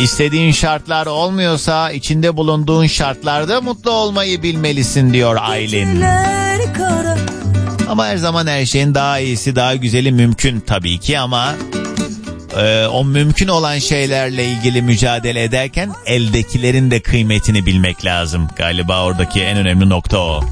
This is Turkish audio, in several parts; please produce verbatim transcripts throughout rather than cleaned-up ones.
İstediğin şartlar olmuyorsa içinde bulunduğun şartlarda mutlu olmayı bilmelisin diyor Aylin. Ama her zaman her şeyin daha iyisi, daha güzeli mümkün tabii ki ama e, o mümkün olan şeylerle ilgili mücadele ederken eldekilerin de kıymetini bilmek lazım. Galiba oradaki en önemli nokta o.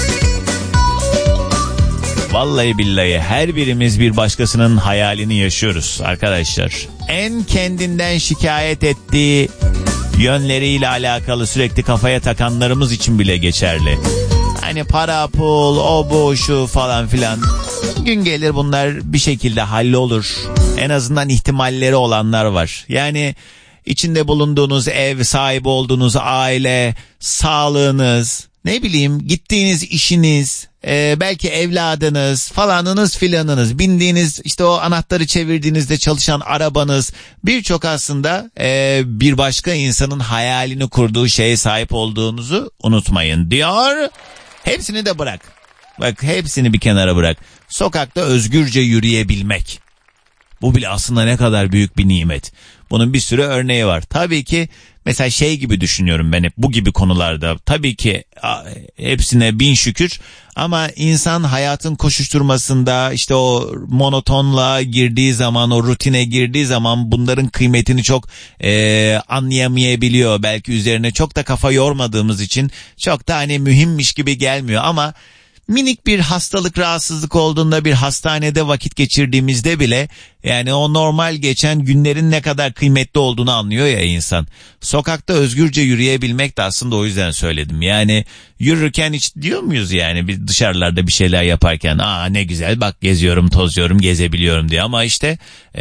Vallahi billahi her birimiz bir başkasının hayalini yaşıyoruz arkadaşlar. En kendinden şikayet ettiği yönleriyle alakalı sürekli kafaya takanlarımız için bile geçerli. Hani para, pul, o bu şu falan filan. Gün gelir bunlar bir şekilde hallolur. En azından ihtimalleri olanlar var. Yani içinde bulunduğunuz ev, sahibi olduğunuz aile, sağlığınız, ne bileyim gittiğiniz işiniz, e, belki evladınız, falanınız filanınız, bindiğiniz işte o anahtarı çevirdiğinizde çalışan arabanız, birçok aslında e, bir başka insanın hayalini kurduğu şeye sahip olduğunuzu unutmayın diyor. Hepsini de bırak. Bak hepsini bir kenara bırak. Sokakta özgürce yürüyebilmek. Bu bile aslında ne kadar büyük bir nimet. Bunun bir sürü örneği var. Tabii ki mesela şey gibi düşünüyorum ben hep bu gibi konularda. Tabii ki hepsine bin şükür ama insan hayatın koşuşturmasında işte o monotonluğa girdiği zaman, o rutine girdiği zaman bunların kıymetini çok e, anlayamayabiliyor. Belki üzerine çok da kafa yormadığımız için çok da hani mühimmiş gibi gelmiyor ama minik bir hastalık, rahatsızlık olduğunda bir hastanede vakit geçirdiğimizde bile yani o normal geçen günlerin ne kadar kıymetli olduğunu anlıyor ya insan. Sokakta özgürce yürüyebilmek de aslında o yüzden söyledim. Yani yürürken hiç diyor muyuz yani bir dışarılarda bir şeyler yaparken aa ne güzel bak geziyorum, tozuyorum, gezebiliyorum diye ama işte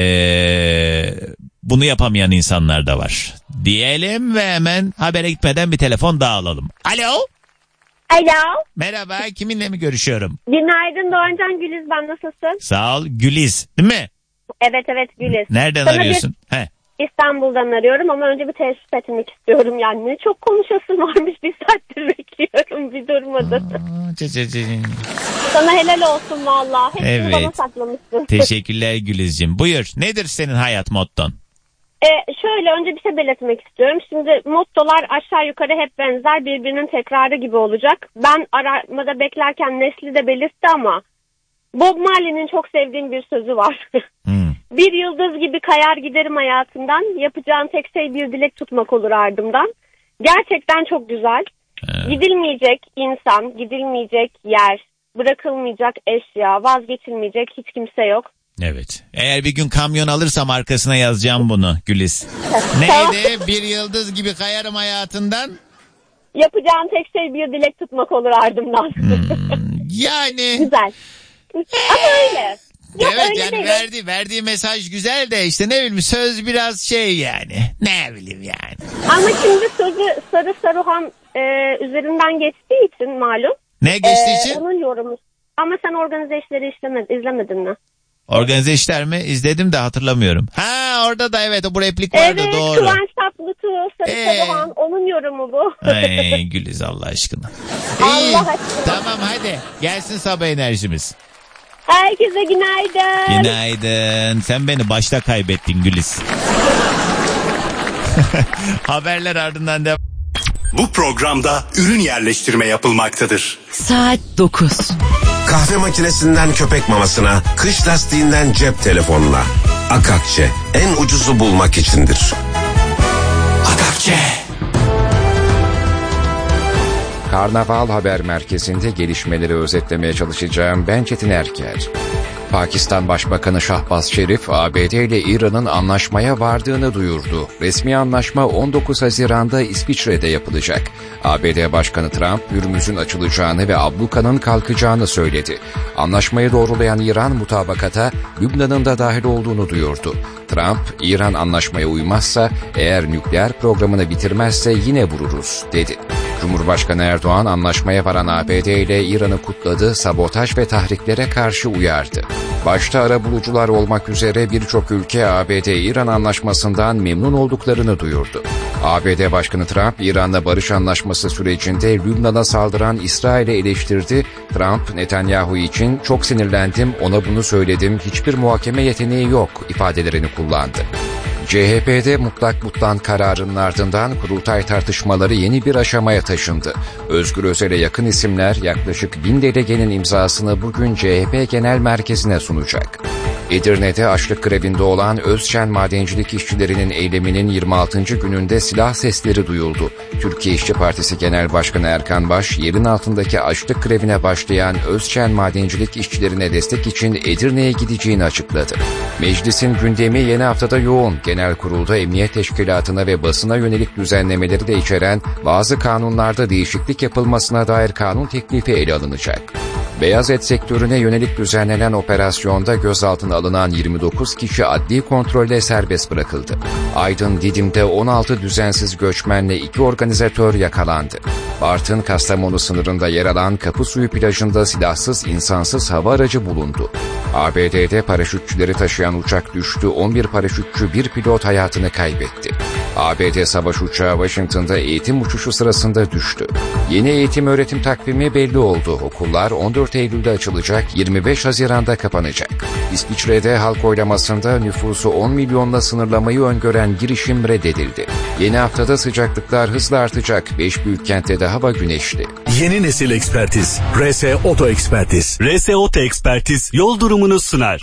ee, bunu yapamayan insanlar da var. Diyelim ve hemen habere gitmeden bir telefon daha alalım. Alo. Alo. Merhaba, kiminle mi görüşüyorum? Günaydın Doğancan, Güliz ben, nasılsın? Sağ ol, Güliz değil mi? Evet evet Güliz. Nereden Sana arıyorsun? Bir, He. İstanbul'dan arıyorum ama önce bir teessüf etmek istiyorum yani. Ne çok konuşasın varmış, bir saattir bekliyorum bir durmadın. Aa, cı cı cı. Sana helal olsun valla. Hepsini Evet. bana saklamışsın. Teşekkürler Gülizciğim. Buyur, nedir senin hayat motton? Ee, şöyle önce bir şey belirtmek istiyorum. Şimdi mottolar aşağı yukarı hep benzer, birbirinin tekrarı gibi olacak. Ben aramada beklerken Nesli de belirtti ama Bob Marley'nin çok sevdiğim bir sözü var. Hmm. Bir yıldız gibi kayar giderim hayatından, yapacağın tek şey bir dilek tutmak olur ardımdan. Gerçekten çok güzel. Ee. Gidilmeyecek insan, gidilmeyecek yer, bırakılmayacak eşya, vazgeçilmeyecek hiç kimse yok. Evet. Eğer bir gün kamyon alırsam arkasına yazacağım bunu Güliz. Neydi? Bir yıldız gibi kayarım hayatından. Yapacağın tek şey bir dilek tutmak olur ardımdan. Hmm, yani. Güzel. Ama öyle. Yok, evet öyle yani değil. verdi, verdiği mesaj güzel de işte ne bileyim söz biraz şey yani. Ne bileyim yani. Ama şimdi sözü Sarı Saruhan e, üzerinden geçtiği için malum. Ne geçtiği e, için? Onun yorumu. Ama sen organize işleri işlemedin, izlemedin mi? Organize işler mi? İzledim de hatırlamıyorum. Ha orada da evet o bu replik vardı evet, doğru. Evet Kıvanç Tatlıtuğ, Sarı ee. Saruhan onun yorumu bu. Ay Güliz Allah aşkına. Allah İyi, aşkına. tamam hadi gelsin sabah enerjimiz. Herkese günaydın. Günaydın. Sen beni başta kaybettin Güliz. Haberler ardından devam. Bu programda ürün yerleştirme yapılmaktadır. Saat dokuz. Kahve makinesinden köpek mamasına, kış lastiğinden cep telefonuna. Akakçe, en ucuzu bulmak içindir. Akakçe. Karnaval Haber Merkezi'nde gelişmeleri özetlemeye çalışacağım. Ben Çetin Erker. Pakistan Başbakanı Şahbaz Şerif, A B D ile İran'ın anlaşmaya vardığını duyurdu. Resmi anlaşma on dokuz Haziran'da İsviçre'de yapılacak. A B D Başkanı Trump, Hürmüz'ün açılacağını ve ablukanın kalkacağını söyledi. Anlaşmayı doğrulayan İran mutabakata Lübnan'ın da dahil olduğunu duyurdu. Trump, İran anlaşmaya uymazsa, eğer nükleer programını bitirmezse yine vururuz, dedi. Cumhurbaşkanı Erdoğan anlaşmaya varan A B D ile İran'ı kutladı, sabotaj ve tahriklere karşı uyardı. Başta arabulucular olmak üzere birçok ülke A B D-İran anlaşmasından memnun olduklarını duyurdu. A B D Başkanı Trump, İran'la barış anlaşması sürecinde Lübnan'a saldıran İsrail'i eleştirdi. Trump, Netanyahu için çok sinirlendim, ona bunu söyledim, hiçbir muhakeme yeteneği yok ifadelerini kullandı. C H P'de mutlak butlan kararının ardından kurultay tartışmaları yeni bir aşamaya taşındı. Özgür Özel'e yakın isimler yaklaşık bin delegenin imzasını bugün C H P Genel Merkezi'ne sunacak. Edirne'de açlık grevinde olan Özçen madencilik işçilerinin eyleminin yirmi altıncı gününde silah sesleri duyuldu. Türkiye İşçi Partisi Genel Başkanı Erkan Baş, yerin altındaki açlık grevine başlayan Özçen madencilik işçilerine destek için Edirne'ye gideceğini açıkladı. Meclisin gündemi yeni haftada yoğun. Genel kurulda emniyet teşkilatına ve basına yönelik düzenlemeleri de içeren bazı kanunlarda değişiklik yapılmasına dair kanun teklifi ele alınacak. Beyaz et sektörüne yönelik düzenlenen operasyonda gözaltına alınan yirmi dokuz kişi adli kontrolle serbest bırakıldı. Aydın Didim'de on altı düzensiz göçmenle iki organizatör yakalandı. Bartın Kastamonu sınırında yer alan Kapısuyu plajında silahsız insansız hava aracı bulundu. A B D'de paraşütçüleri taşıyan uçak düştü, on bir paraşütçü bir pilot hayatını kaybetti. A B D savaş uçağı Washington'da eğitim uçuşu sırasında düştü. Yeni eğitim öğretim takvimi belli oldu. Okullar on dört Eylül'de açılacak, yirmi beş Haziran'da kapanacak. İsviçre'de halk oylamasında nüfusu on milyonla sınırlamayı öngören girişim reddedildi. Yeni haftada sıcaklıklar hızla artacak. beş büyük kentte de hava güneşli. Yeni nesil ekspertiz. R S Oto Ekspertiz. R S Oto Ekspertiz yol durumunu sunar.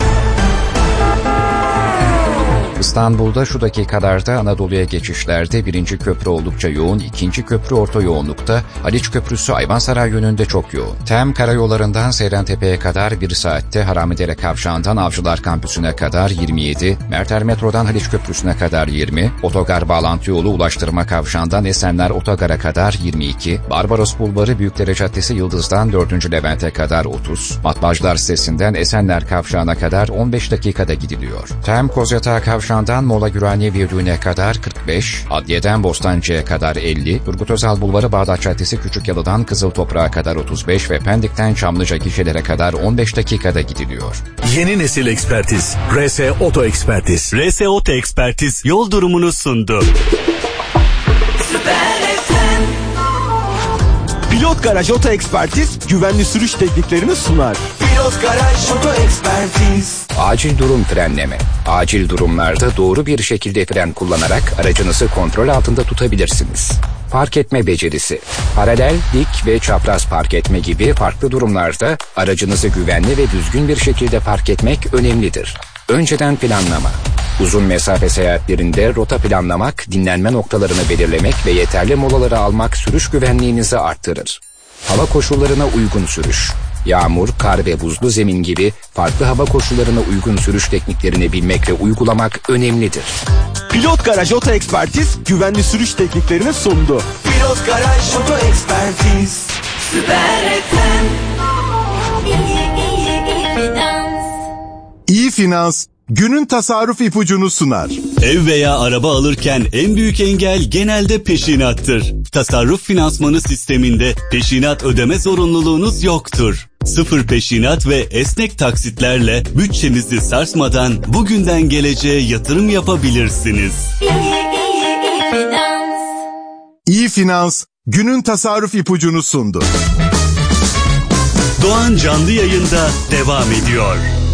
İstanbul'da şu dakikalarda Anadolu'ya geçişlerde birinci köprü oldukça yoğun, ikinci köprü orta yoğunlukta, Haliç Köprüsü Ayvansaray yönünde çok yoğun. Tem karayollarından Seyrantepe'ye kadar bir saatte, Haramidere Kavşağı'ndan Avcılar Kampüsü'ne kadar yirmi yedi, Merter Metro'dan Haliç Köprüsü'ne kadar yirmi, Otogar Bağlantı Yolu Ulaştırma Kavşağı'ndan Esenler Otogar'a kadar yirmi iki, Barbaros Bulvarı Büyükdere Caddesi Yıldız'dan dördüncü Levent'e kadar otuz, Matbaacılar sitesinden Esenler Kavşağı'na kadar on beş dakikada gidiliyor. Tem Kozyatağı Kavşağı'ndan Mola Güraniye Viyadüğü'ne kadar kırk beş, Adliye'den Bostancı'ya kadar elli, Turgut Özal Bulvarı Bağdat Caddesi Küçükyalı'dan Kızıl Toprağa kadar otuz beş ve Pendik'ten Çamlıca gişelere kadar on beş dakikada gidiliyor. Yeni nesil ekspertiz. R S Oto Ekspertiz. R S Oto Ekspertiz yol durumunu sundu. Pilot Garaj Oto Ekspertiz güvenli sürüş tekniklerini sunar. Pilot Garaj Oto Ekspertiz. Acil durum frenleme. Acil durumlarda doğru bir şekilde fren kullanarak aracınızı kontrol altında tutabilirsiniz. Park etme becerisi. Paralel, dik ve çapraz park etme gibi farklı durumlarda aracınızı güvenli ve düzgün bir şekilde park etmek önemlidir. Önceden planlama. Uzun mesafe seyahatlerinde rota planlamak, dinlenme noktalarını belirlemek ve yeterli molaları almak sürüş güvenliğinizi arttırır. Hava koşullarına uygun sürüş. Yağmur, kar ve buzlu zemin gibi farklı hava koşullarına uygun sürüş tekniklerini bilmek ve uygulamak önemlidir. Pilot Garaj Oto Ekspertiz güvenli sürüş tekniklerini sundu. Pilot Garaj Oto Ekspertiz. Süper F M. İyi Finans günün tasarruf ipucunu sunar. Ev veya araba alırken en büyük engel genelde peşinattır. Tasarruf finansmanı sisteminde peşinat ödeme zorunluluğunuz yoktur. Sıfır peşinat ve esnek taksitlerle bütçenizi sarsmadan bugünden geleceğe yatırım yapabilirsiniz. İyi Finans günün tasarruf ipucunu sundu. Doğan canlı yayında devam ediyor.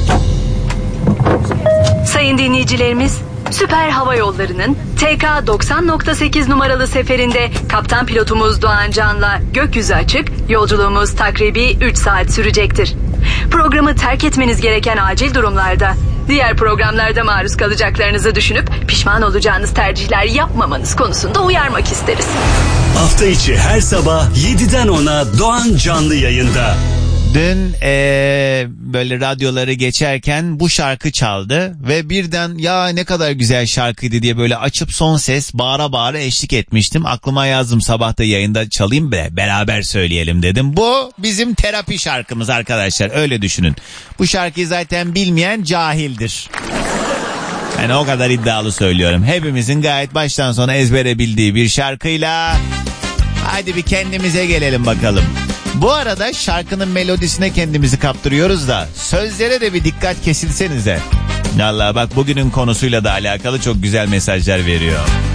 Sayın dinleyicilerimiz, Süper Hava Yolları'nın T K doksan nokta sekiz numaralı seferinde kaptan pilotumuz Doğan Can'la gökyüzü açık, yolculuğumuz takribi üç saat sürecektir. Programı terk etmeniz gereken acil durumlarda, diğer programlarda maruz kalacaklarınızı düşünüp pişman olacağınız tercihler yapmamanız konusunda uyarmak isteriz. Hafta içi her sabah yediden ona Doğan canlı yayında. Dün ee, böyle radyoları geçerken bu şarkı çaldı ve birden ya ne kadar güzel şarkıydı diye böyle açıp son ses bağıra bağıra eşlik etmiştim. Aklıma yazdım, sabah da yayında çalayım be, beraber söyleyelim dedim. Bu bizim terapi şarkımız arkadaşlar, öyle düşünün. Bu şarkıyı zaten bilmeyen cahildir. Yani o kadar iddialı söylüyorum. Hepimizin gayet baştan sona ezbere bildiği bir şarkıyla hadi bir kendimize gelelim bakalım. Bu arada şarkının melodisine kendimizi kaptırıyoruz da sözlere de bir dikkat kesilsenize. Vallahi bak, bugünün konusuyla da alakalı çok güzel mesajlar veriyor.